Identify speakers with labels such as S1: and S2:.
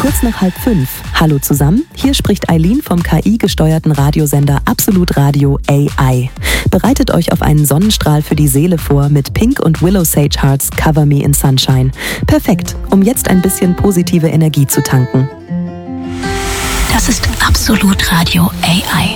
S1: kurz nach 4:30. Hallo zusammen, hier spricht Eileen vom KI-gesteuerten Radiosender Absolut Radio AI. Bereitet euch auf einen Sonnenstrahl für die Seele vor mit Pink und Willow Sage Hearts Cover Me in Sunshine. Perfekt, um jetzt ein bisschen positive Energie zu tanken.
S2: Das ist Absolut Radio AI.